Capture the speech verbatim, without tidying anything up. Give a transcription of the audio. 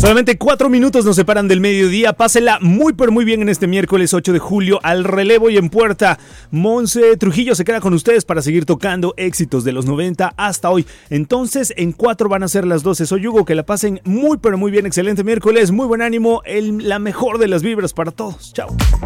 Solamente cuatro minutos nos separan del mediodía. Pásela muy pero muy bien en este miércoles ocho de julio. Al relevo y en puerta, Monse Trujillo se queda con ustedes para seguir tocando éxitos de los noventa hasta hoy. Entonces en cuatro van a ser las doce. Soy Hugo, que la pasen muy pero muy bien. Excelente miércoles, muy buen ánimo, el, la mejor de las vibras para todos. Chao.